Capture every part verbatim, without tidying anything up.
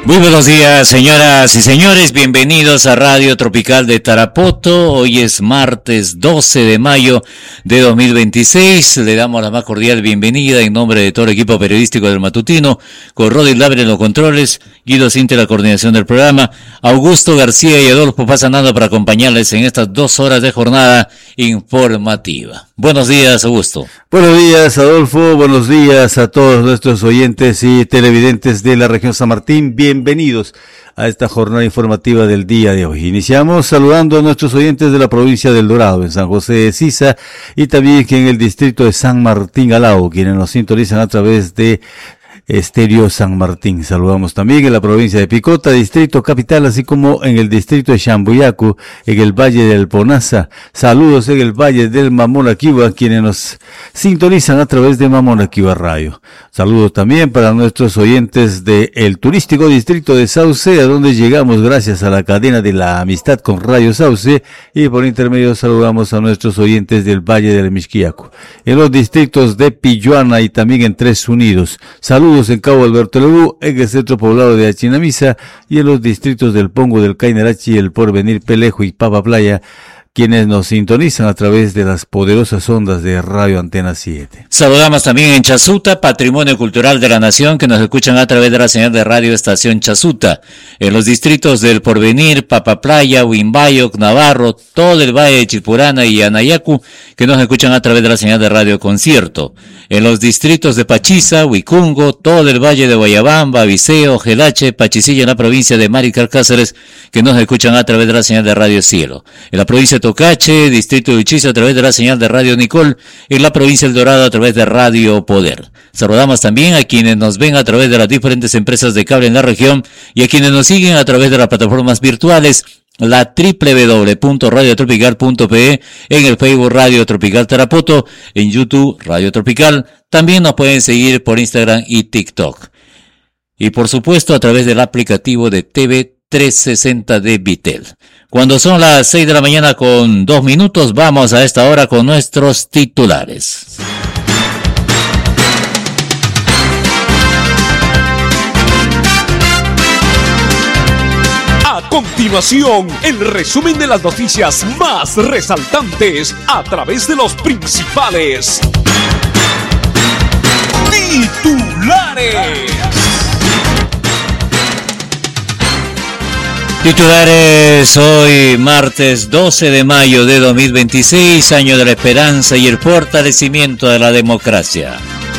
Muy buenos días, señoras y señores, bienvenidos a Radio Tropical de Tarapoto. Hoy es martes doce de mayo de dos mil veintiséis. Le damos la más cordial bienvenida en nombre de todo el equipo periodístico del Matutino, con Rodi Labre en los controles, Guido Cinti en la coordinación del programa, Augusto García y Adolfo Pasanando para acompañarles en estas dos horas de jornada informativa. Buenos días, Augusto. Buenos días, Adolfo. Buenos días a todos nuestros oyentes y televidentes de la región San Martín. Bienvenidos a esta jornada informativa del día de hoy. Iniciamos saludando a nuestros oyentes de la provincia del Dorado, en San José de Sisa, y también en el distrito de San Martín Alao, quienes nos sintonizan a través de Estéreo San Martín. Saludamos también en la provincia de Picota, distrito capital, así como en el distrito de Chambuyacu, en el valle del Ponaza. Saludos en el valle del Mamonaquiba, quienes nos sintonizan a través de Mamonaquiba Radio. Saludos también para nuestros oyentes del turístico distrito de Sauce, a donde llegamos gracias a la cadena de la amistad con Radio Sauce, y por intermedio saludamos a nuestros oyentes del valle del Mixquiaco, en los distritos de Pilluana y también en Tres Unidos. Saludos en Cabo Alberto Lebu, en el centro poblado de Achinamisa y en los distritos del Pongo, del Cainarachi, el Porvenir, Pelejo y Papa Playa, quienes nos sintonizan a través de las poderosas ondas de Radio Antena siete. Saludamos también en Chasuta, Patrimonio Cultural de la Nación, que nos escuchan a través de la señal de Radio Estación Chasuta, en los distritos del Porvenir, Papa Playa, Huimbayo, Navarro, todo el Valle de Chipurana y Anayacu, que nos escuchan a través de la señal de Radio Concierto, en los distritos de Pachiza, Huicungo, todo el Valle de Guayabamba, Viseo, Gelache, Pachicilla en la provincia de Maricar Cáceres, que nos escuchan a través de la señal de Radio Cielo, en la provincia de Tocache, distrito de Uchiza a través de la señal de Radio Nicol, en la provincia del Dorado a través de Radio Poder. Saludamos también a quienes nos ven a través de las diferentes empresas de cable en la región y a quienes nos siguen a través de las plataformas virtuales, la doble u doble u doble u punto radio tropical punto pe e, en el Facebook Radio Tropical Tarapoto, en YouTube Radio Tropical. También nos pueden seguir por Instagram y TikTok. Y por supuesto a través del aplicativo de T V trescientos sesenta de Vitel. Cuando son las seis de la mañana con dos minutos, vamos a esta hora con nuestros titulares. A continuación, el resumen de las noticias más resaltantes a través de los principales titulares. Titulares hoy, martes doce de mayo de dos mil veintiséis, año de la esperanza y el fortalecimiento de la democracia.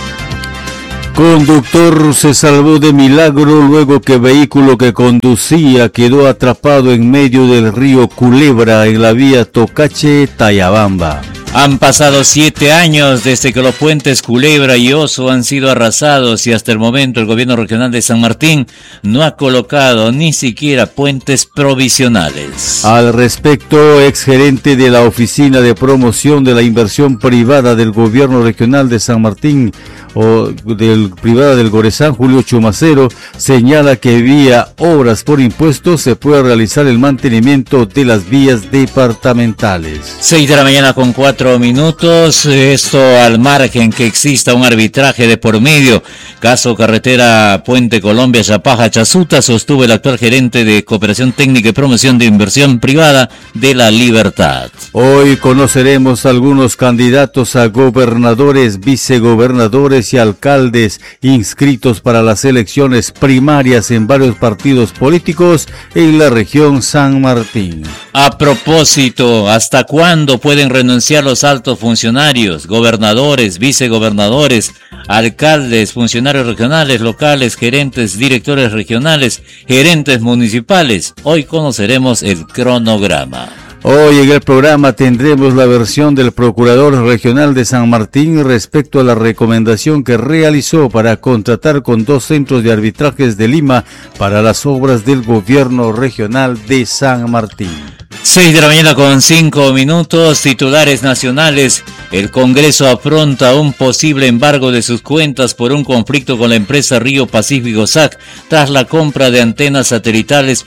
Conductor se salvó de milagro luego que vehículo que conducía quedó atrapado en medio del río Culebra en la vía Tocache-Tayabamba. Han pasado siete años desde que los puentes Culebra y Oso han sido arrasados y hasta el momento el gobierno regional de San Martín no ha colocado ni siquiera puentes provisionales. Al respecto, exgerente de la Oficina de Promoción de la Inversión Privada del gobierno regional de San Martín o del privada del Gorezán, Julio Chumacero, señala que vía obras por impuestos se puede realizar el mantenimiento de las vías departamentales. Seis de la mañana con cuatro minutos, esto al margen que exista un arbitraje de por medio. Caso carretera Puente Colombia, Chapaja, Chasuta, sostuvo el actual gerente de Cooperación Técnica y Promoción de Inversión Privada de La Libertad. Hoy conoceremos algunos candidatos a gobernadores, vicegobernadores y alcaldes inscritos para las elecciones primarias en varios partidos políticos en la región San Martín. A propósito, ¿hasta cuándo pueden renunciar los altos funcionarios, gobernadores, vicegobernadores, alcaldes, funcionarios regionales, locales, gerentes, directores regionales, gerentes municipales? Hoy conoceremos el cronograma. Hoy en el programa tendremos la versión del Procurador Regional de San Martín respecto a la recomendación que realizó para contratar con dos centros de arbitrajes de Lima para las obras del gobierno regional de San Martín. Seis de la mañana con cinco minutos, titulares nacionales. El Congreso afronta un posible embargo de sus cuentas por un conflicto con la empresa Río Pacífico S A C tras la compra de antenas satelitales por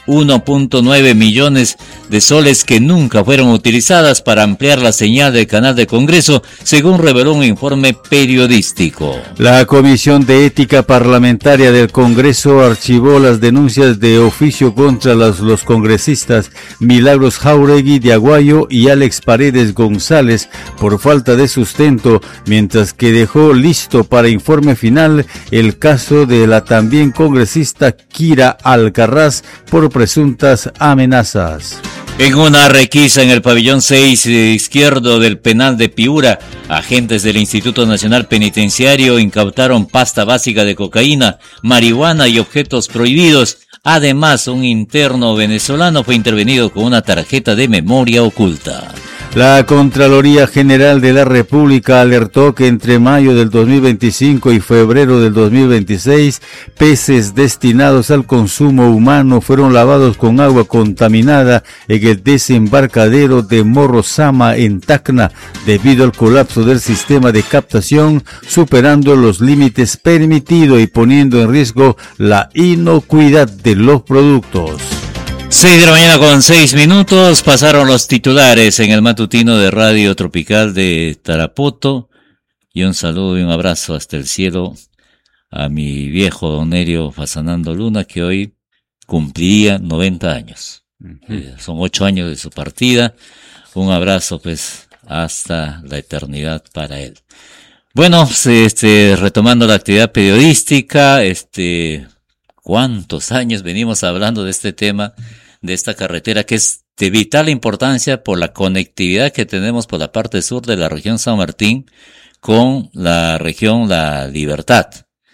uno punto nueve millones de soles que nunca fueron utilizadas para ampliar la señal del canal de Congreso, según reveló un informe periodístico. La Comisión de Ética Parlamentaria del Congreso archivó las denuncias de oficio contra los, los congresistas Milagros Jáuregui de Aguayo y Alex Paredes González por falta de sustento, mientras que dejó listo para informe final el caso de la también congresista Kira Alcaraz por presuntas amenazas. En una requisa en el pabellón seis izquierdo del penal de Piura, agentes del Instituto Nacional Penitenciario incautaron pasta básica de cocaína, marihuana y objetos prohibidos. Además, un interno venezolano fue intervenido con una tarjeta de memoria oculta. La Contraloría General de la República alertó que entre mayo del dos mil veinticinco y febrero del dos mil veintiséis, peces destinados al consumo humano fueron lavados con agua contaminada en el desembarcadero de Morrosama en Tacna, debido al colapso del sistema de captación, superando los límites permitidos y poniendo en riesgo la inocuidad de los productos. seis de la mañana con seis minutos, pasaron los titulares en el matutino de Radio Tropical de Tarapoto. Y un saludo y un abrazo hasta el cielo a mi viejo don Nerio Fasanando Luna, que hoy cumpliría noventa años. Uh-huh. Eh, son ocho años de su partida. Un abrazo pues hasta la eternidad para él. Bueno, este, retomando la actividad periodística, este, ¿cuántos años venimos hablando de este tema? De esta carretera que es de vital importancia por la conectividad que tenemos por la parte sur de la región San Martín con la región La Libertad.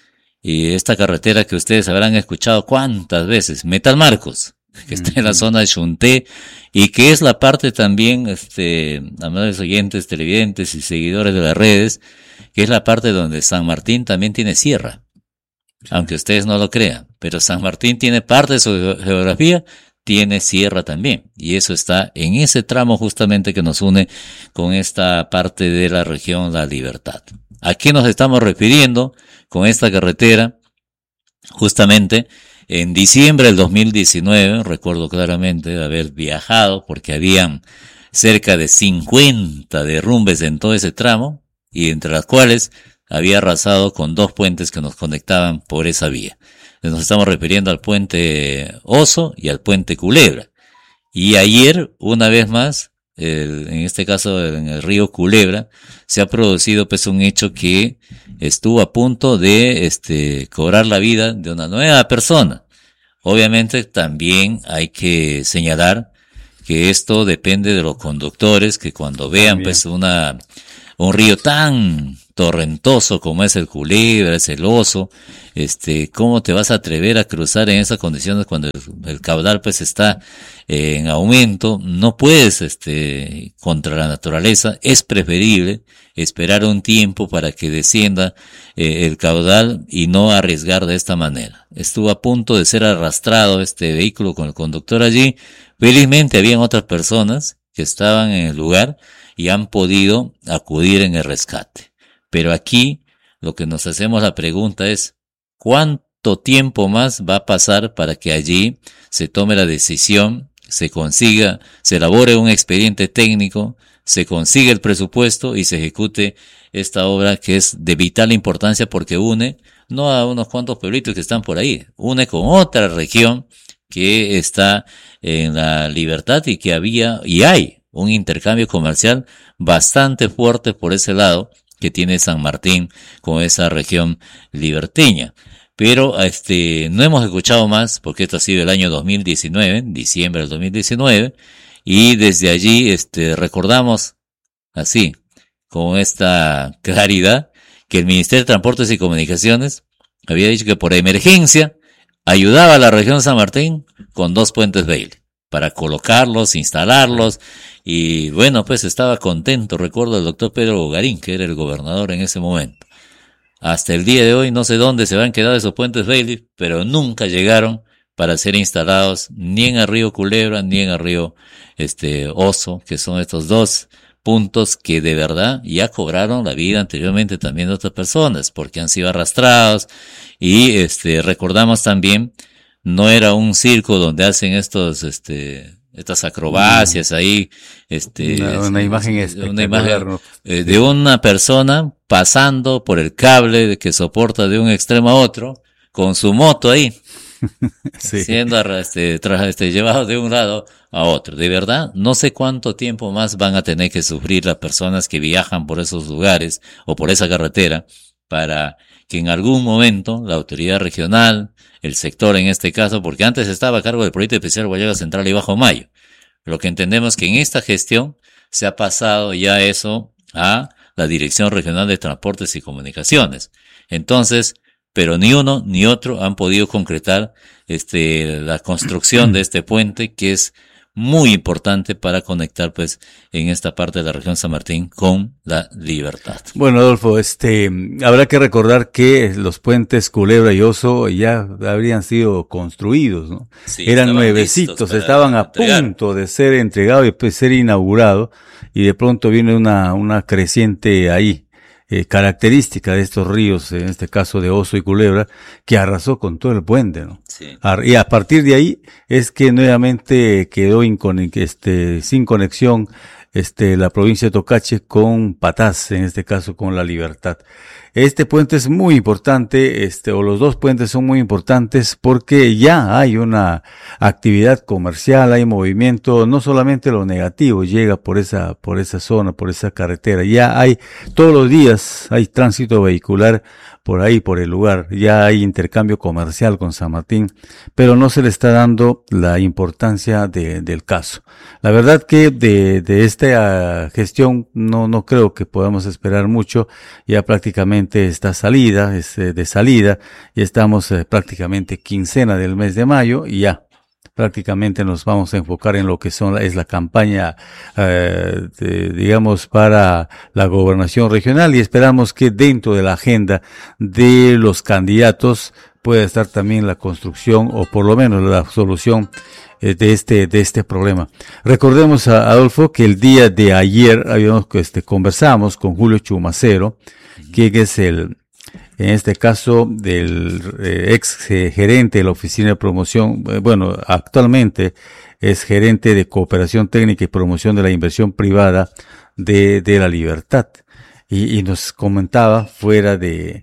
Y esta carretera que ustedes habrán escuchado cuántas veces, Metal Marcos, que está en la zona de Chunté y que es la parte también, este, amables oyentes, televidentes y seguidores de las redes, que es la parte donde San Martín también tiene sierra. Aunque ustedes no lo crean, pero San Martín tiene parte de su geografía, tiene sierra también, y eso está en ese tramo justamente que nos une con esta parte de la región La Libertad. ¿A qué nos estamos refiriendo con esta carretera? Justamente en diciembre del dos mil diecinueve, recuerdo claramente de haber viajado porque habían cerca de cincuenta derrumbes en todo ese tramo, y entre las cuales había arrasado con dos puentes que nos conectaban por esa vía. Nos estamos refiriendo al puente Oso y al puente Culebra. Y ayer, una vez más, el, en este caso en el río Culebra, se ha producido pues un hecho que estuvo a punto de este cobrar la vida de una nueva persona. Obviamente también hay que señalar que esto depende de los conductores, que cuando vean también pues una un río tan torrentoso como es el Culebra, es el Oso, este, ¿cómo te vas a atrever a cruzar en esas condiciones cuando el, el caudal pues está eh, en aumento? No puedes, este, contra la naturaleza, es preferible esperar un tiempo para que descienda eh, el caudal y no arriesgar de esta manera. Estuvo a punto de ser arrastrado este vehículo con el conductor allí. Felizmente habían otras personas que estaban en el lugar y han podido acudir en el rescate. Pero aquí lo que nos hacemos la pregunta es, ¿cuánto tiempo más va a pasar para que allí se tome la decisión, se consiga, se elabore un expediente técnico, se consiga el presupuesto y se ejecute esta obra que es de vital importancia porque une no a unos cuantos pueblitos que están por ahí, une con otra región que está en La Libertad y que había y hay un intercambio comercial bastante fuerte por ese lado que tiene San Martín con esa región liberteña. Pero este no hemos escuchado más porque esto ha sido el año dos mil diecinueve, diciembre del dos mil diecinueve, y desde allí este recordamos así, con esta claridad, que el Ministerio de Transportes y Comunicaciones había dicho que por emergencia ayudaba a la región San Martín con dos puentes Bailey para colocarlos, instalarlos, y bueno, pues estaba contento, recuerdo el doctor Pedro Bogarín, que era el gobernador en ese momento. Hasta el día de hoy no sé dónde se van a quedar esos puentes Bailey, pero nunca llegaron para ser instalados ni en el río Culebra ni en el río este Oso, que son estos dos puntos que de verdad ya cobraron la vida anteriormente también de otras personas, porque han sido arrastrados, y este recordamos también no era un circo donde hacen estos, este, estas acrobacias ahí, este, una, una imagen espectacular, una imagen ¿no? eh, de una persona pasando por el cable que soporta de un extremo a otro con su moto ahí, sí. siendo este, tras, este, llevado de un lado a otro. De verdad, no sé cuánto tiempo más van a tener que sufrir las personas que viajan por esos lugares o por esa carretera para que en algún momento la autoridad regional, el sector en este caso, porque antes estaba a cargo del proyecto especial Guayaga Central y Bajo Mayo. Lo que entendemos que en esta gestión se ha pasado ya eso a la Dirección Regional de Transportes y Comunicaciones. Entonces, pero ni uno ni otro han podido concretar este la construcción de este puente, que es muy importante para conectar pues en esta parte de la región San Martín con la Libertad. Bueno, Adolfo, este habrá que recordar que los puentes Culebra y Oso ya habrían sido construidos, ¿no? Sí, eran nuevecitos, estaban a entregar. punto de ser entregados y pues ser inaugurados, y de pronto viene una una creciente ahí. Eh, característica de estos ríos, en este caso de Oso y Culebra, que arrasó con todo el puente, ¿no? Sí. Y a partir de ahí es que nuevamente quedó incone- este, sin conexión este, la provincia de Tocache con Patás, en este caso con la Libertad. Este puente es muy importante, este, o los dos puentes son muy importantes porque ya hay una actividad comercial, hay movimiento, no solamente lo negativo llega por esa, por esa zona, por esa carretera, ya hay, todos los días hay tránsito vehicular por ahí, por el lugar, ya hay intercambio comercial con San Martín, pero no se le está dando la importancia de, del caso. La verdad que de, de esta gestión no, no creo que podamos esperar mucho, ya prácticamente está salida, es de salida, y estamos eh, prácticamente quincena del mes de mayo, y ya prácticamente nos vamos a enfocar en lo que son es la campaña, eh, de, digamos, para la gobernación regional, y esperamos que dentro de la agenda de los candidatos pueda estar también la construcción o por lo menos la solución eh, de este de este problema. Recordemos, a Adolfo, que el día de ayer habíamos este conversamos con Julio Chumacero, que es el en este caso del eh, ex eh, gerente de la Oficina de Promoción, eh, bueno, actualmente es gerente de Cooperación Técnica y Promoción de la Inversión Privada de, de la Libertad. Y, y nos comentaba fuera de,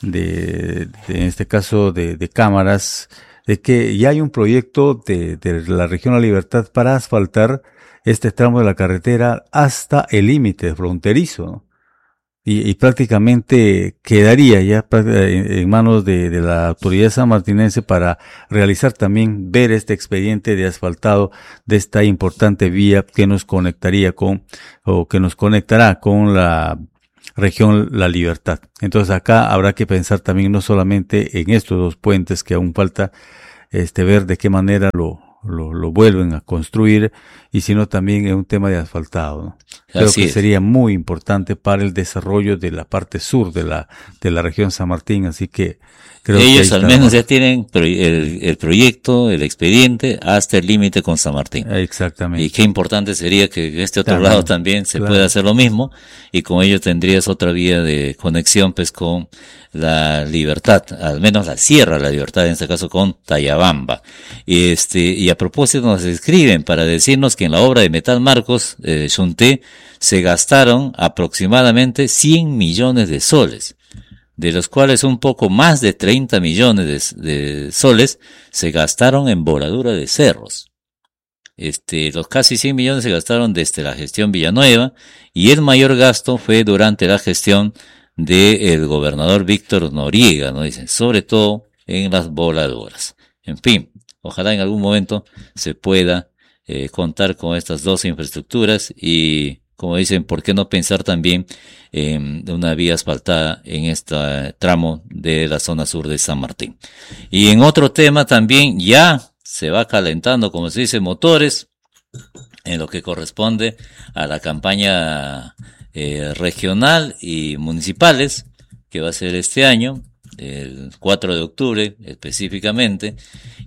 de, de en este caso de, de cámaras, de que ya hay un proyecto de, de la región La Libertad para asfaltar este tramo de la carretera hasta el límite fronterizo, ¿no? Y, y prácticamente quedaría ya en manos de, de la autoridad sanmartinense para realizar también, ver este expediente de asfaltado de esta importante vía que nos conectaría con, o que nos conectará con la región La Libertad. Entonces acá habrá que pensar también no solamente en estos dos puentes que aún falta, este, ver de qué manera lo, lo, lo vuelven a construir, y sino también en un tema de asfaltado, ¿no? Creo Así que es. Sería muy importante para el desarrollo de la parte sur de la de la región San Martín, así que creo ellos que al menos ya tienen el, el proyecto, el expediente hasta el límite con San Martín. Exactamente. Y qué importante sería que en este otro también, lado también se claro. pueda hacer lo mismo, y con ello tendrías otra vía de conexión pues con la Libertad, al menos la Sierra La Libertad, en este caso con Tayabamba. Y este, y a propósito nos escriben para decirnos que en la obra de Metal Marcos, eh, Xunté, se gastaron aproximadamente cien millones de soles, de los cuales un poco más de treinta millones de, de soles se gastaron en voladura de cerros. Este, los casi cien millones se gastaron desde la gestión Villanueva, y el mayor gasto fue durante la gestión del gobernador Víctor Noriega, ¿no? Dicen, sobre todo en las voladoras. En fin, ojalá en algún momento se pueda eh, contar con estas dos infraestructuras, y como dicen, ¿por qué no pensar también en una vía asfaltada en este tramo de la zona sur de San Martín? Y en otro tema también ya se va calentando, como se dice, motores en lo que corresponde a la campaña eh, regional y municipales que va a ser este año, el cuatro de octubre específicamente,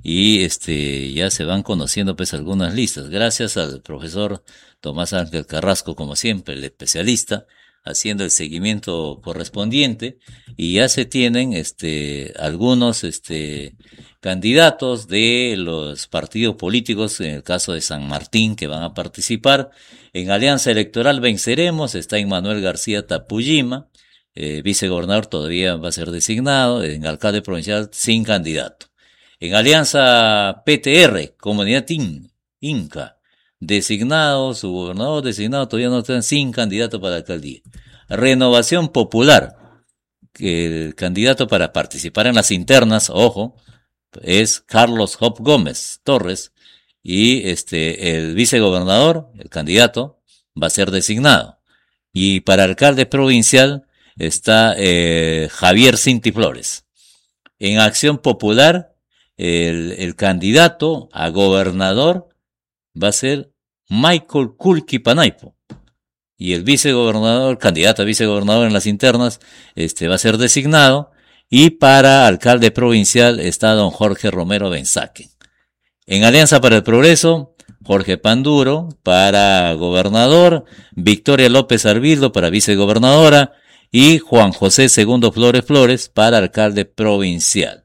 y este ya se van conociendo pues algunas listas, gracias al profesor Tomás Ángel Carrasco, como siempre, el especialista, haciendo el seguimiento correspondiente y ya se tienen este algunos este candidatos de los partidos políticos, en el caso de San Martín, que van a participar. En Alianza Electoral Venceremos está Emmanuel García Tapuyima, eh, vicegobernador todavía va a ser designado, en alcalde provincial sin candidato. En Alianza P T R, Comunidad In, Inca, designado, su gobernador designado, todavía no están sin candidato para la alcaldía. Renovación Popular, que el candidato para participar en las internas, ojo, es Carlos Hop Gómez Torres, y este, el vicegobernador, el candidato, va a ser designado. Y para alcalde provincial está eh, Javier Cinti Flores. En Acción Popular, el, el candidato a gobernador va a ser Michael Kulki Panaipo. Y el vicegobernador, candidato a vicegobernador en las internas, este va a ser designado. Y para alcalde provincial está don Jorge Romero Benzaque. En Alianza para el Progreso, Jorge Panduro para gobernador, Victoria López Arbildo para vicegobernadora y Juan José Segundo Flores Flores para alcalde provincial.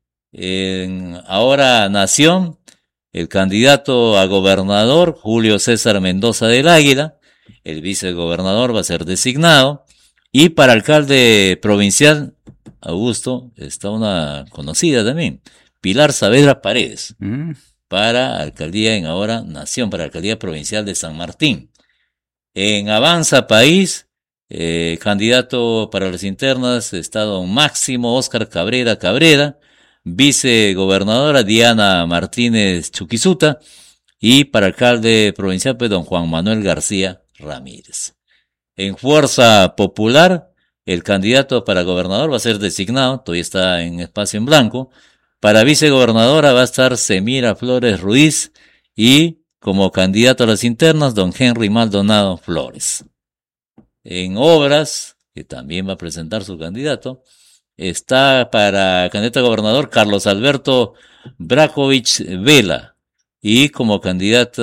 En Ahora Nación, el candidato a gobernador, Julio César Mendoza del Águila, el vicegobernador va a ser designado, y para alcalde provincial, Augusto, está una conocida también, Pilar Saavedra Paredes, mm. para alcaldía en Ahora Nación, para alcaldía provincial de San Martín. En Avanza País, eh, candidato para las internas está don Máximo Óscar Cabrera Cabrera, vicegobernadora Diana Martínez Chuquisuta, y para alcalde provincial pues don Juan Manuel García Ramírez. En Fuerza Popular, el candidato para gobernador va a ser designado, todavía está en espacio en blanco. Para vicegobernadora va a estar Semira Flores Ruiz y como candidato a las internas don Henry Maldonado Flores. En Obras, que también va a presentar su candidato, está para candidato a gobernador Carlos Alberto Bracovich Vela y como candidato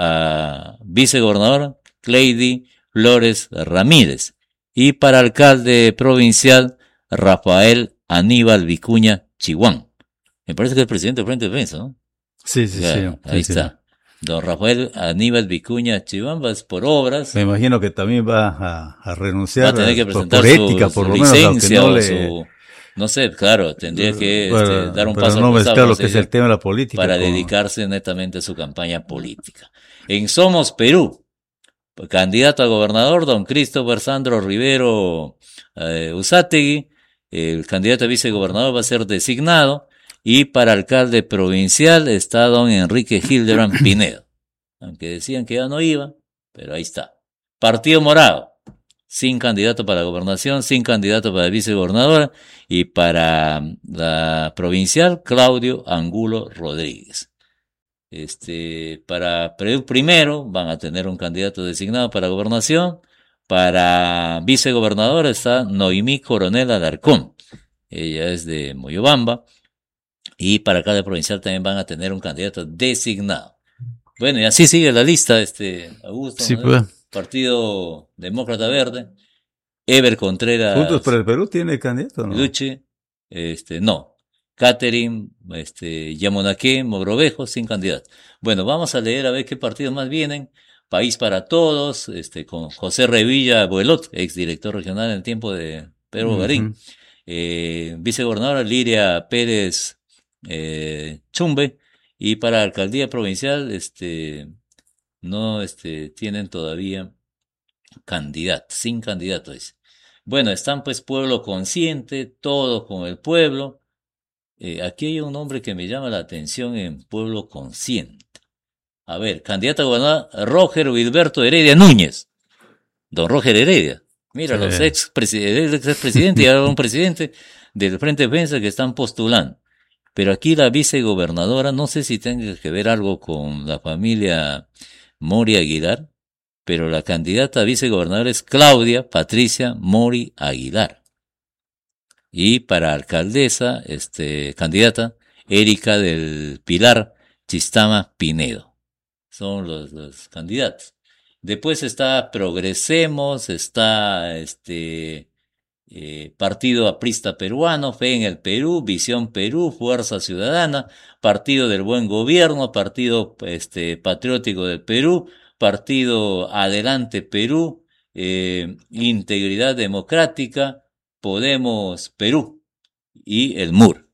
a vicegobernador Cleidy Flores Ramírez. Y para alcalde provincial, Rafael Aníbal Vicuña Chihuán. Me parece que es el presidente del Frente de Defensa, ¿no? Sí, sí, ya, sí. Ahí sí, está. Sí. Don Rafael Aníbal Vicuña Chihuán va por obras. Me imagino que también va a, a renunciar. Va a tener que presentar por, por ética, su, por su lo menos, licencia no o le... su... No sé, claro, tendría que bueno, este, dar un pero paso no al mezclar costado, lo que es el tema de la política. Para como... dedicarse netamente a su campaña política. En Somos Perú, candidato a gobernador, don Christopher Sandro Rivero eh, Usátegui, el candidato a vicegobernador va a ser designado, y para alcalde provincial está don Enrique Hildebrand Pinedo, aunque decían que ya no iba, pero ahí está. Partido Morado, sin candidato para gobernación, sin candidato para vicegobernadora, y para la provincial, Claudio Angulo Rodríguez. Este, para Perú Primero van a tener un candidato designado para gobernación. Para vicegobernador está Noemí Coronel Alarcón, ella es de Moyobamba, y para alcalde provincial también van a tener un candidato designado. Bueno, y así sigue la lista, este, Augusto, sí, ¿no? pues. Partido Demócrata Verde, Ever Contreras. Juntos por el Perú tiene candidato, ¿no? Luche, este, no. Catherine, este, Yamonaqué, Mogrovejo, sin candidato. Bueno, vamos a leer a ver qué partidos más vienen. País para Todos, este, con José Revilla Buelot, exdirector regional en el tiempo de Pedro Garín. Uh-huh. Eh, vicegobernadora Liria Pérez eh, Chumbe, y para alcaldía provincial, este, no, este, tienen todavía candidato, sin candidato, dice. Bueno, están pues Pueblo Consciente, Todo con el Pueblo. Eh, aquí hay un nombre que me llama la atención en Pueblo Consciente. A ver, candidato a gobernador, Roger Wilberto Heredia Núñez. Don Roger Heredia. Mira, sí. Los ex expresidentes y ahora un presidente del Frente de Defensa que están postulando. Pero aquí la vicegobernadora, no sé si tenga que ver algo con la familia Mori Aguilar, pero la candidata a vicegobernadora es Claudia Patricia Mori Aguilar. Y para alcaldesa, este, candidata, Erika del Pilar Chistama Pinedo. Son los, los candidatos. Después está Progresemos, está este eh, Partido Aprista Peruano, Fe en el Perú, Visión Perú, Fuerza Ciudadana, Partido del Buen Gobierno, Partido este, Patriótico del Perú, Partido Adelante Perú, eh, Integridad Democrática, Podemos Perú y el M U R.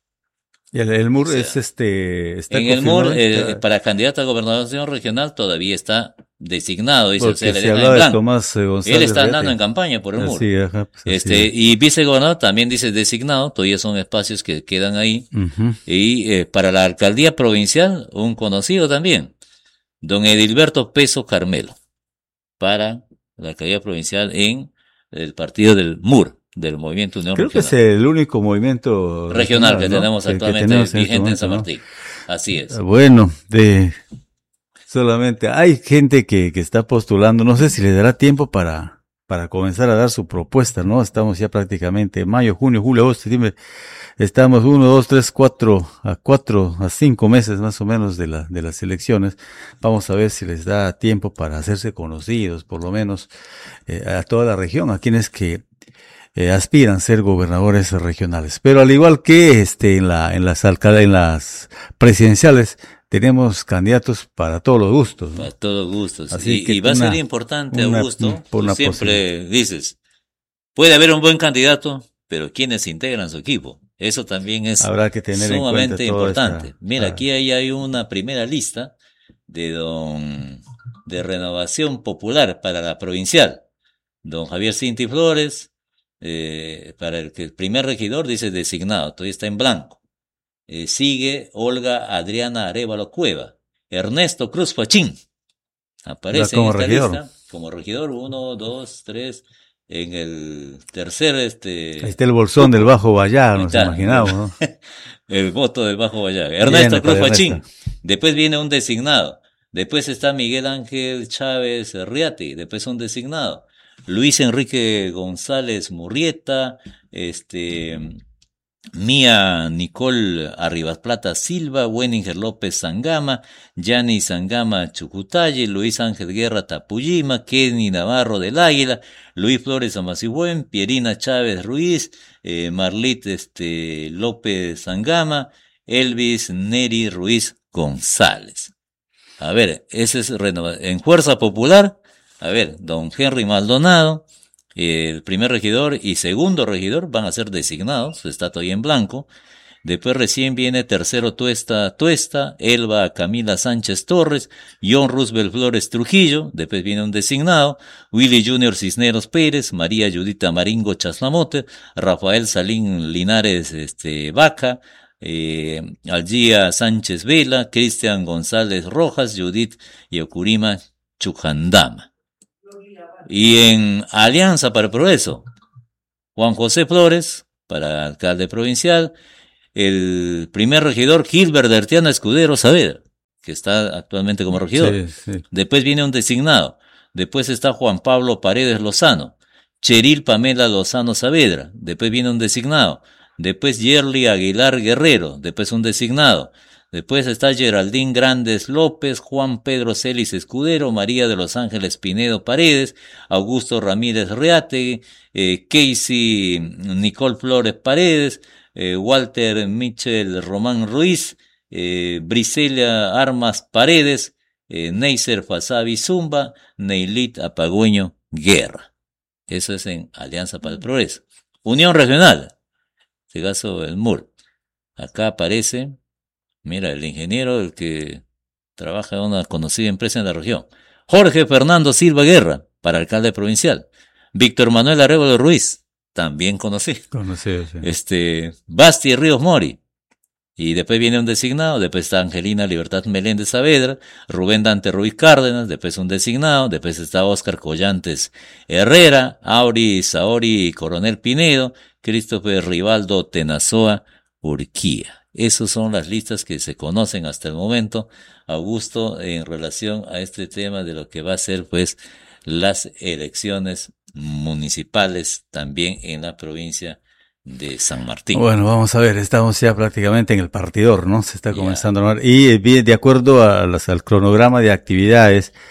Y el, el M U R O sea, es este... Está en el M U R, confirmado, eh, para candidato a gobernación regional todavía está designado, dice, o sea, porque le se dejan en hablaba de blanco. Tomás eh, González Él está Reate. andando en campaña por el M U R. Así, ajá, pues así Este, es. y vicegobernador también dice designado, todavía son espacios que quedan ahí. Ujú. Y eh, para la alcaldía provincial, un conocido también, don Edilberto Peso Carmelo, para la alcaldía provincial en el partido del M U R, del Movimiento Unión Creo Regional. que es el único movimiento regional que ¿no? tenemos que, que actualmente tenemos en este vigente en momento, San ¿no? Martín. Así es. Bueno, de solamente hay gente que, que está postulando, no sé si le dará tiempo para, para comenzar a dar su propuesta, ¿no? Estamos ya prácticamente mayo, junio, julio, agosto, septiembre, estamos uno, dos, tres, cuatro, a cuatro, a cinco meses más o menos de la, de las elecciones. Vamos a ver si les da tiempo para hacerse conocidos, por lo menos, eh, a toda la región, a quienes que Eh, aspiran a ser gobernadores regionales. Pero al igual que este en la en las alcaldías, en las presidenciales, tenemos candidatos para todos los gustos, ¿no? Para todos gustos. Así Y, que y va una- a ser importante, una- Augusto, por tú una siempre dices, puede haber un buen candidato, pero ¿quiénes integran su equipo? Eso también es Habrá que tener en sumamente cuenta toda importante. esta- Mira, ah. aquí hay, hay una primera lista de don de Renovación Popular para la provincial. Don Javier Cinti Flores, eh, para el que el primer regidor dice designado, todavía está en blanco. Eh, sigue Olga Adriana Arévalo Cueva, Ernesto Cruz Fachín, aparece como en esta regidor. lista como regidor, uno, dos, tres, en el tercer, este, Ahí está el bolsón del Bajo Vallar, Ahí nos está. imaginamos, ¿no? el voto del Bajo Vallaga. Ernesto Bien, Cruz para Fachín. Ernesto. Después viene un designado. Después está Miguel Ángel Chávez Riati. Después un designado. Luis Enrique González Murrieta. Este, Mía Nicole Arribas Plata Silva, Wenninger López Sangama, Yanni Sangama Chucutalle, Luis Ángel Guerra Tapuyima, Kenny Navarro del Águila, Luis Flores Amacigüen, Pierina Chávez Ruiz, eh, Marlit este, López Sangama, Elvis Neri Ruiz González. A ver, ese es renova- en Fuerza Popular, a ver, don Henry Maldonado, el primer regidor y segundo regidor van a ser designados, está todavía en blanco. Después recién viene tercero Tuesta Tuesta, Elba Camila Sánchez Torres, John Roosevelt Flores Trujillo, después viene un designado, Willy Junior Cisneros Pérez, María Judita Maringo Chaslamote, Rafael Salín Linares este, Vaca, eh, Algía Sánchez Vela, Cristian González Rojas, Judith Yokurima Chujandama. Y en Alianza para el Progreso, Juan José Flores, para alcalde provincial, el primer regidor Gilbert Dertiana Escudero Saavedra, que está actualmente como regidor. Sí, sí. Después viene un designado. Después está Juan Pablo Paredes Lozano, Cheril Pamela Lozano Saavedra. Después viene un designado. Después Yerli Aguilar Guerrero. Después un designado. Después está Geraldine Grandes López, Juan Pedro Celis Escudero, María de los Ángeles Pinedo Paredes, Augusto Ramírez Reate, eh, Casey Nicole Flores Paredes, eh, Walter Michel Román Ruiz, eh, Briselia Armas Paredes, eh, Neiser Fasabi Zumba, Neilit Apagüeño Guerra. Eso es en Alianza para el Progreso. Unión Regional, en este caso el M U R. Acá aparece, mira, el ingeniero, el que trabaja en una conocida empresa en la región. Jorge Fernando Silva Guerra, para alcalde provincial. Víctor Manuel Arevalo Ruiz, también conocido. Conocido, sí. Este, Basti Ríos Mori. Y después viene un designado, después está Angelina Libertad Meléndez Saavedra, Rubén Dante Ruiz Cárdenas, después un designado, después está Óscar Collantes Herrera, Auri Saori Coronel Pinedo, Christopher Rivaldo Tenazoa Urquía. Esas son las listas que se conocen hasta el momento, Augusto, en relación a este tema de lo que va a ser, pues, las elecciones municipales también en la provincia de San Martín. Bueno, vamos a ver, estamos ya prácticamente en el partidor, ¿no? Se está Ya. comenzando a armar. Y eh, bien, de acuerdo a las- al cronograma de actividades,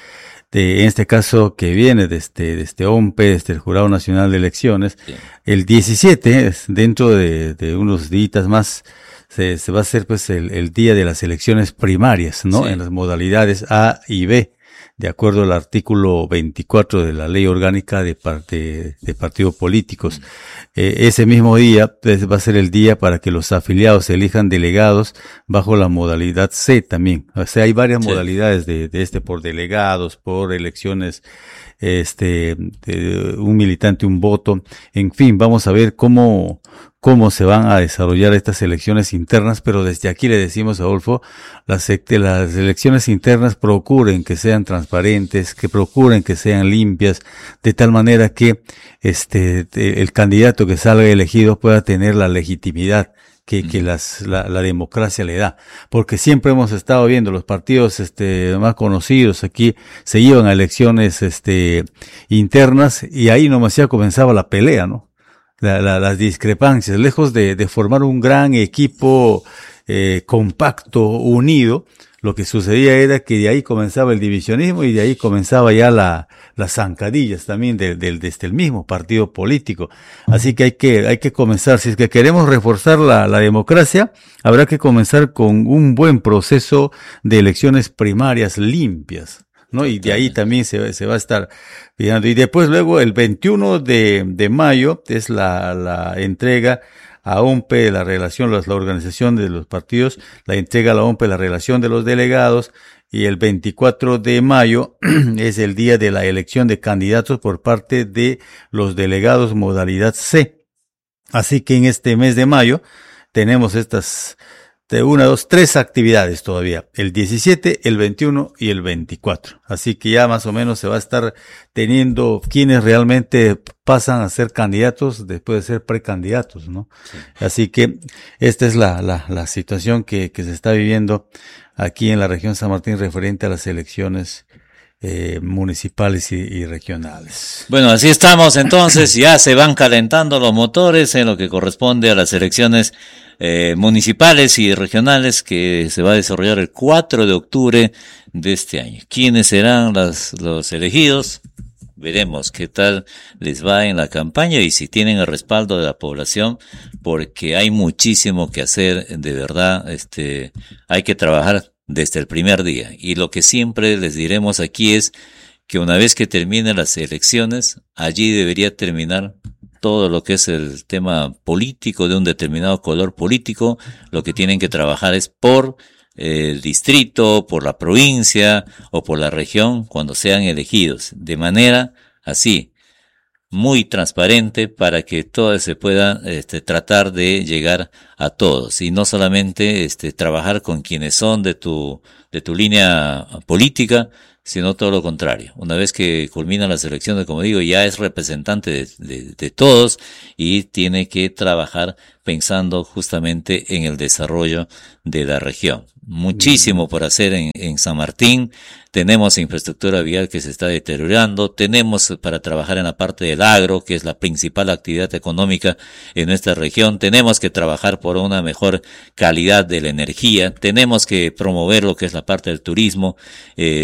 de, en este caso que viene de este, de este O M P E, desde el Jurado Nacional de Elecciones. Sí. El diecisiete, dentro de, de unos días más, se, se va a hacer pues el, el día de las elecciones primarias, ¿no? Sí. En las modalidades A y B, de acuerdo al artículo veinticuatro de la Ley Orgánica de, parte, de partidos políticos. Mm. Eh, ese mismo día pues, va a ser el día para que los afiliados elijan delegados bajo la modalidad C también. O sea, hay varias sí. modalidades de, de este, por delegados, por elecciones, este, de un militante, un voto. En fin, vamos a ver cómo, cómo se van a desarrollar estas elecciones internas, pero desde aquí le decimos a Adolfo, las, las elecciones internas procuren que sean transparentes, que procuren que sean limpias, de tal manera que este el candidato que salga elegido pueda tener la legitimidad que, que las, la, la democracia le da, porque siempre hemos estado viendo los partidos este más conocidos aquí se iban a elecciones este internas y ahí nomás ya comenzaba la pelea, ¿no? La, la, las discrepancias, lejos de, de formar un gran equipo eh, compacto, unido, lo que sucedía era que de ahí comenzaba el divisionismo y de ahí comenzaba ya la, las zancadillas también del, del, desde el mismo partido político. Así que hay que, hay que comenzar, si es que queremos reforzar la, la democracia, habrá que comenzar con un buen proceso de elecciones primarias limpias, ¿no? Y de ahí también se, se va a estar fijando. Y después luego el veintiuno de, de mayo es la, la entrega a O M P E la relación, la, la organización de los partidos, la entrega a la O M P E la relación de los delegados, y el veinticuatro de mayo es el día de la elección de candidatos por parte de los delegados modalidad C. Así que en este mes de mayo tenemos estas de una, dos, tres actividades todavía, el diecisiete, el veintiuno y el veinticuatro. Así que ya más o menos se va a estar teniendo quienes realmente pasan a ser candidatos después de ser precandidatos, ¿no? Sí. Así que esta es la, la, la situación que, que se está viviendo aquí en la región San Martín referente a las elecciones Eh, municipales y, y regionales. Bueno, así estamos entonces, ya se van calentando los motores en lo que corresponde a las elecciones eh, municipales y regionales que se va a desarrollar el cuatro de octubre de este año. ¿Quiénes serán las, los elegidos? Veremos qué tal les va en la campaña y si tienen el respaldo de la población, porque hay muchísimo que hacer, de verdad, este, hay que trabajar desde el primer día. Y lo que siempre les diremos aquí es que una vez que terminen las elecciones, allí debería terminar todo lo que es el tema político de un determinado color político. Lo que tienen que trabajar es por el distrito, por la provincia o por la región cuando sean elegidos, de manera así, muy transparente para que todo se pueda este, tratar de llegar a todos y no solamente este, trabajar con quienes son de tu, de tu línea política, sino todo lo contrario. Una vez que culminan las elecciones, como digo, ya es representante de, de, de todos y tiene que trabajar pensando justamente en el desarrollo de la región. Muchísimo por hacer en, en San Martín. Tenemos infraestructura vial que se está deteriorando. Tenemos para trabajar en la parte del agro, que es la principal actividad económica en nuestra región. Tenemos que trabajar por una mejor calidad de la energía. Tenemos que promover lo que es la parte del turismo. Eh,